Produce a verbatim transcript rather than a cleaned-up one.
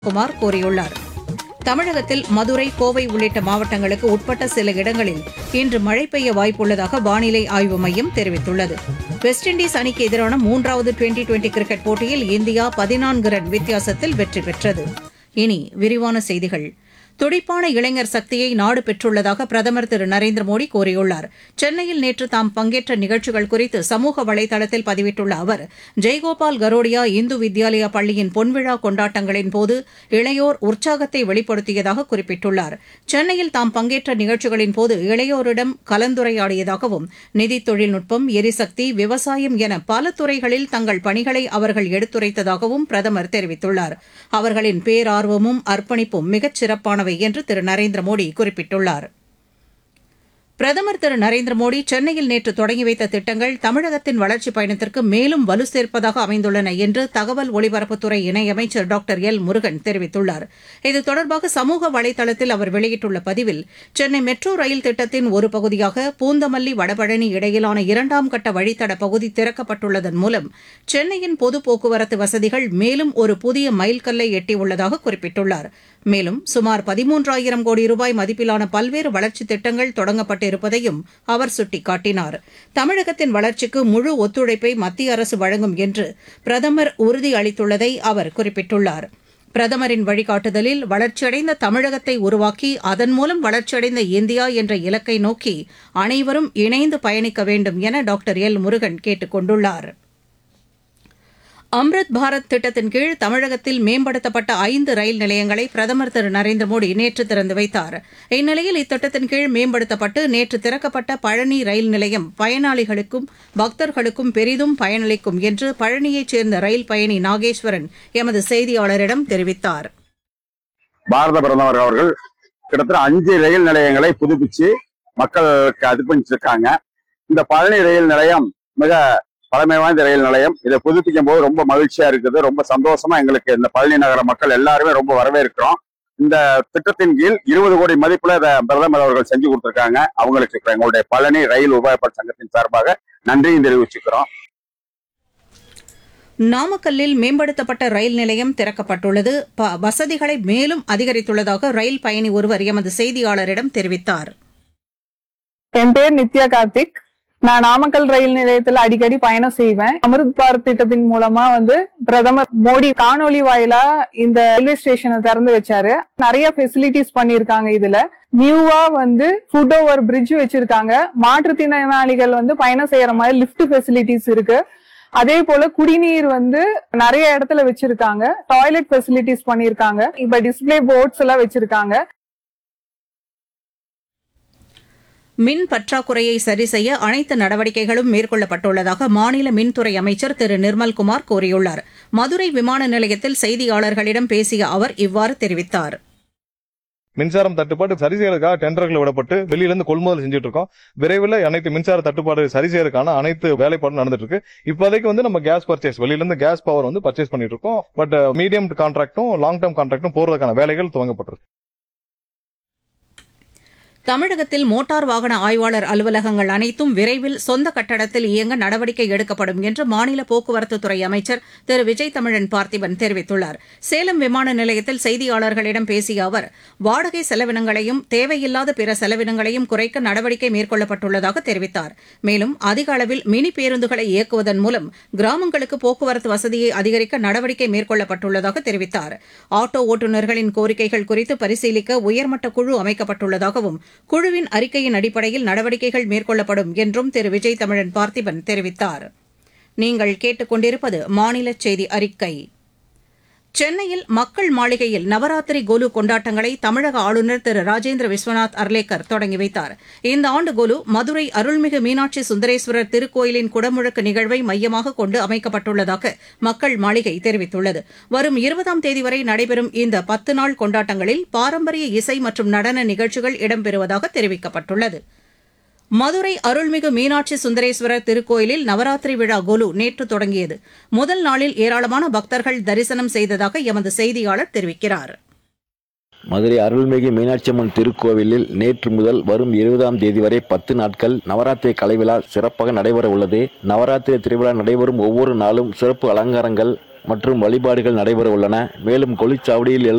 குமார் கூறியுள்ளார். தமிழகத்தில் மதுரை, கோவை உள்ளிட்ட மாவட்டங்களுக்கு உட்பட்ட சில இடங்களில் இன்று மழை பெய்ய வாய்ப்புள்ளதாக வானிலை ஆய்வு மையம் தெரிவித்துள்ளது. வெஸ்ட் இண்டீஸ் அணிக்கு எதிரான மூன்றாவது டுவெண்டி டுவெண்டி கிரிக்கெட் போட்டியில் இந்தியா பதினான்கு ரன் வித்தியாசத்தில் வெற்றி பெற்றது. இனி விரிவான செய்திகள். துடிப்பான இளைஞர் சக்தியை நாடு பெற்றுள்ளதாக பிரதமர் திரு நரேந்திர மோடி கூறியுள்ளார். சென்னையில் நேற்று தாம் பங்கேற்ற நிகழ்ச்சிகள் குறித்து சமூக வலைதளத்தில் பதிவிட்டுள்ள அவர், ஜெய்கோபால் கரோடியா இந்து வித்யாலயா பள்ளியின் பொன்விழா கொண்டாட்டங்களின் போது இளையோர் உற்சாகத்தை வெளிப்படுத்தியதாக குறிப்பிட்டுள்ளார். சென்னையில் தாம் பங்கேற்ற நிகழ்ச்சிகளின் போது இளையோரிடம் கலந்துரையாடியதாகவும், நிதி தொழில்நுட்பம், எரிசக்தி, விவசாயம் என பல துறைகளில் தங்கள் பணிகளை அவர்கள் எடுத்துரைத்ததாகவும் பிரதமர் தெரிவித்துள்ளார். அவர்களின் பேரார்வமும் அர்ப்பணிப்பும் மிகச் சிறப்பானவை என்று திரு நரேந்திர மோடி குறிப்பிட்டுள்ளார். பிரதமர் திரு நரேந்திர மோடி சென்னையில் நேற்று தொடங்கி வைத்த திட்டங்கள் தமிழகத்தின் வளர்ச்சிப் பயணத்திற்கு மேலும் வலு சேர்ப்பதாக அமைந்துள்ளன என்று தகவல் ஒலிபரப்புத்துறை இணையமைச்சர் டாக்டர் எல் முருகன் தெரிவித்துள்ளார். இது தொடர்பாக சமூக வலைதளத்தில் அவர் வெளியிட்டுள்ள பதிவில், சென்னை மெட்ரோ ரயில் திட்டத்தின் ஒரு பகுதியாக பூந்தமல்லி வடபழனி இடையிலான இரண்டாம் கட்ட வழித்தட பகுதி திறக்கப்பட்டுள்ளதன் மூலம் சென்னையின் பொது போக்குவரத்து வசதிகள் மேலும் ஒரு புதிய மைல்கல்லை எட்டியுள்ளதாக குறிப்பிட்டுள்ளார். மேலும் சுமார் பதிமூன்றாயிரம் கோடி ரூபாய் மதிப்பிலான பல்வேறு வளர்ச்சித் திட்டங்கள் தொடங்கப்பட்டு இருப்பதையும் அவர் சுட்டிக்காட்டினார். தமிழகத்தின் வளர்ச்சிக்கு முழு ஒத்துழைப்பை மத்திய அரசு வழங்கும் என்று பிரதமர் உறுதியளித்துள்ளதை அவர் குறிப்பிட்டுள்ளார். பிரதமரின் வழிகாட்டுதலில் வளர்ச்சியடைந்த தமிழகத்தை உருவாக்கி அதன் மூலம் வளர்ச்சியடைந்த இந்தியா என்ற இலக்கை நோக்கி அனைவரும் இணைந்து பயணிக்க வேண்டும் என டாக்டர் எல் முருகன் கேட்டுக் கொண்டுள்ளார். அம்ருத் பாரத் திட்டத்தின் கீழ் தமிழகத்தில் மேம்படுத்தப்பட்ட ஐந்து ரயில் நிலையங்களை பிரதமர் திரு நரேந்திர மோடி நேற்று திறந்து வைத்தார். இந்நிலையில் இத்திட்டத்தின் கீழ் மேம்படுத்தப்பட்டு நேற்று திறக்கப்பட்ட பழனி ரயில் நிலையம் பயனாளிகளுக்கும் பக்தர்களுக்கும் பெரிதும் பயனளிக்கும் என்று பழனியைச் சேர்ந்த ரயில் பயணி நாகேஸ்வரன் எமது செய்தியாளரிடம் தெரிவித்தார். பாரத பிரதமர் அவர்கள் கிட்டத்தட்ட அஞ்சு ரயில் நிலையங்களை புதுப்பிச்சு மக்களுக்கு அர்ப்பணிச்சிருக்காங்க. இந்த பழனி ரயில் நிலையம் மிக பழமை வாய்ந்த ரயில் நிலையம். இதை புதுப்பிக்கும் போது ரொம்ப மகிழ்ச்சியா இருக்குது, ரொம்ப சந்தோஷமா எங்களுக்கு இந்த பழனி நகர மக்கள் எல்லாருமே ரொம்ப வரவேற்கிறோம். இந்த திட்டத்தின் கீழ் இருபது கோடி மதிப்புல இதை பிரதமர் அவர்கள் செஞ்சு கொடுத்திருக்காங்க. அவங்களுக்கு இப்ப எங்களுடைய பழனி ரயில் உபயோகப்பட்ட சங்கத்தின் சார்பாக நன்றியும் தெரிவிச்சுக்கிறோம். நாமக்கல்லில் மேம்படுத்தப்பட்ட ரயில் நிலையம் திறக்கப்பட்டுள்ளது. வசதிகளை மேலும் அதிகரித்துள்ளதாக ரயில் பயணி ஒருவர் எமது செய்தியாளரிடம் தெரிவித்தார். என் பேர் நித்யா கார்த்திக். நான் நாமக்கல் ரயில் நிலையத்துல அடிக்கடி பயணம் செய்வேன். அமிர்த் பாரத் திட்டத்தின் மூலமா வந்து பிரதமர் மோடி காணொலி வாயிலா இந்த ரயில்வே ஸ்டேஷனை திறந்து வச்சாரு. நிறைய ஃபெசிலிட்டிஸ் பண்ணிருக்காங்க. இதுல நியூவா வந்து ஃபுட் ஓவர் பிரிட்ஜ் வச்சிருக்காங்க. மாற்றுத்திறனாளிகள் வந்து பயணம் செய்யற மாதிரி லிப்ட் ஃபெசிலிட்டிஸ் இருக்கு. அதே போல குடிநீர் வந்து நிறைய இடத்துல வச்சிருக்காங்க. டாய்லெட் ஃபெசிலிட்டிஸ் பண்ணிருக்காங்க. இப்ப டிஸ்பிளே போர்ட்ஸ் எல்லாம் வச்சிருக்காங்க. மின் பற்றாக்குறையை சரி செய்ய அனைத்து நடவடிக்கைகளும் மேற்கொள்ளப்பட்டுள்ளதாக மாநில மின்துறை அமைச்சர் திரு நிர்மல்குமார் கூறியுள்ளார். மதுரை விமான நிலையத்தில் செய்தியாளர்களிடம் பேசிய அவர் இவ்வாறு தெரிவித்தார். மின்சாரம் தட்டுப்பாடு சரி செய்யறதுக்காக டெண்டர்கள் விடப்பட்டு வெளியிலிருந்து கொள்முதல் செஞ்சுட்டு இருக்கோம். விரைவில் அனைத்து மின்சார தட்டுப்பாடு சரி செய்யறதுக்கான அனைத்து வேலைப்பாடும் நடந்துட்டு இருக்கு. இப்போதைக்கு வந்து நம்ம கேஸ் பர்ச்சேஸ் வெளியிலிருந்து கேஸ் பவர் வந்து பர்ச்சேஸ் பண்ணிட்டு இருக்கோம். பட் மீடியம் கான்ட்ராக்டும் லாங் டேர்ம் கான்ட்ராக்டும் போறதுக்கான வேலைகள் துவங்கப்பட்டிருக்கு. தமிழகத்தில் மோட்டார் வாகன ஆய்வாளர் அலுவலகங்கள் அனைத்தும் விரைவில் சொந்த கட்டடத்தில் இயங்க நடவடிக்கை எடுக்கப்படும் என்று மாநில போக்குவரத்துத்துறை அமைச்சர் திரு விஜய் தமிழன் பார்த்திபன் தெரிவித்துள்ளார். சேலம் விமான நிலையத்தில் செய்தியாளர்களிடம் பேசிய அவர், வாடகை செலவினங்களையும் தேவையில்லாத பிற செலவினங்களையும் குறைக்க நடவடிக்கை மேற்கொள்ளப்பட்டுள்ளதாக தெரிவித்தார். மேலும் அதிக அளவில் மினி பேருந்துகளை இயக்குவதன் மூலம் கிராமங்களுக்கு போக்குவரத்து வசதியை அதிகரிக்க நடவடிக்கை மேற்கொள்ளப்பட்டுள்ளதாக தெரிவித்தார். ஆட்டோ ஓட்டுநர்களின் கோரிக்கைகள் குறித்து பரிசீலிக்க உயர்மட்ட குழு அமைக்கப்பட்டுள்ளதாகவும் குழுவின் அறிக்கையின் அடிப்படையில் நடவடிக்கைகள் மேற்கொள்ளப்படும் என்றும் திரு விஜய் தமிழன் பார்த்திபன் தெரிவித்தார். நீங்கள் கேட்டுக் கொண்டிருப்பது மாநில செய்தி அறிக்கை. சென்னையில் மக்கள் மாளிகையில் நவராத்திரி கோலு கொண்டாட்டங்களை தமிழக ஆளுநர் திரு ராஜேந்திர விஸ்வநாத் அர்லேக்கர் தொடங்கி வைத்தார். இந்த ஆண்டு கோலு மதுரை அருள்மிகு மீனாட்சி சுந்தரேஸ்வரர் திருக்கோயிலின் குடமுழக்கு நிகழ்வை மையமாக கொண்டு அமைக்கப்பட்டுள்ளதாக மக்கள் மாளிகை தெரிவித்துள்ளது. வரும் இருபதாம் தேதி வரை நடைபெறும் இந்த பத்து நாள் கொண்டாட்டங்களில் பாரம்பரிய இசை மற்றும் நடன நிகழ்ச்சிகள் இடம்பெறுவதாக தெரிவிக்கப்பட்டுள்ளது. மதுரை அருள்மிகு மீனாட்சி சுந்தரேஸ்வரர் திருக்கோயிலில் நவராத்திரி விழா கோலு நேற்று தொடங்கியது. முதல் நாளில் ஏராளமான பக்தர்கள் தரிசனம் செய்ததாக எமது செய்தியாளர் தெரிவிக்கிறார். மதுரை அருள்மிகு மீனாட்சி அம்மன் திருக்கோவிலில் நேற்று முதல் வரும் இருபதாம் தேதி வரை பத்து நாட்கள் நவராத்திரி கலை விழா சிறப்பாக நடைபெற உள்ளது. நவராத்திரி திருவிழா நடைபெறும் ஒவ்வொரு நாளும் சிறப்பு அலங்காரங்கள் மற்றும் வழிபாடுகள் நடைபெற உள்ளன. மேலும் கொளிச்சாவடியில்